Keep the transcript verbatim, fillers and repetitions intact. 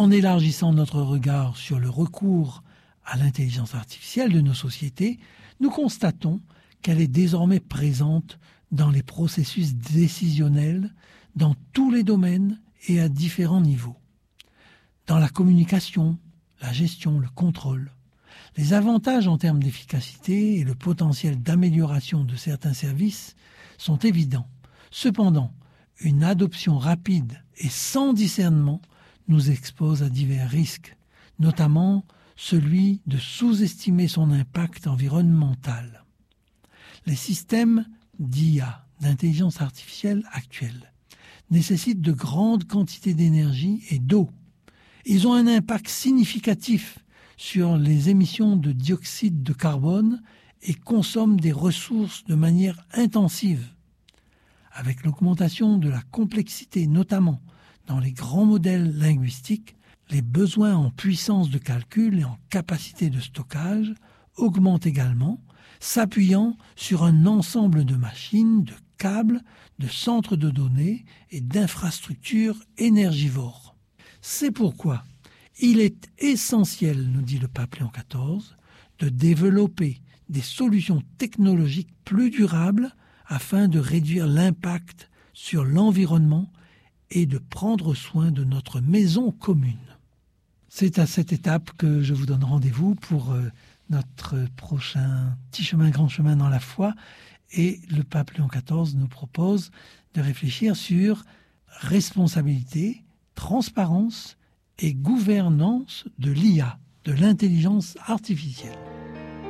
En élargissant notre regard sur le recours à l'intelligence artificielle de nos sociétés, nous constatons qu'elle est désormais présente dans les processus décisionnels, dans tous les domaines et à différents niveaux. Dans la communication, la gestion, le contrôle. Les avantages en termes d'efficacité et le potentiel d'amélioration de certains services sont évidents. Cependant, une adoption rapide et sans discernement nous expose à divers risques, notamment celui de sous-estimer son impact environnemental. Les systèmes d'I A, d'intelligence artificielle actuels, nécessitent de grandes quantités d'énergie et d'eau. Ils ont un impact significatif sur les émissions de dioxyde de carbone et consomment des ressources de manière intensive. Avec l'augmentation de la complexité, notamment dans les grands modèles linguistiques, les besoins en puissance de calcul et en capacité de stockage augmentent également, s'appuyant sur un ensemble de machines, de câbles, de centres de données et d'infrastructures énergivores. C'est pourquoi il est essentiel, nous dit le pape Léon quatorze, de développer des solutions technologiques plus durables afin de réduire l'impact sur l'environnement et de prendre soin de notre maison commune. C'est à cette étape que je vous donne rendez-vous pour euh, notre prochain petit chemin, grand chemin dans la foi. Et le pape Léon quatorze nous propose de réfléchir sur responsabilité, transparence et gouvernance de l'I A, de l'intelligence artificielle.